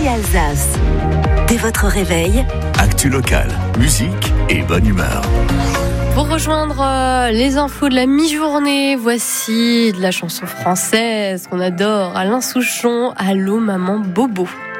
RCJ Alsace. Dès votre réveil, actu local, musique et bonne humeur. Pour rejoindre les infos de la mi-journée, voici de la chanson française qu'on adore, Alain Souchon, Allô maman Bobo.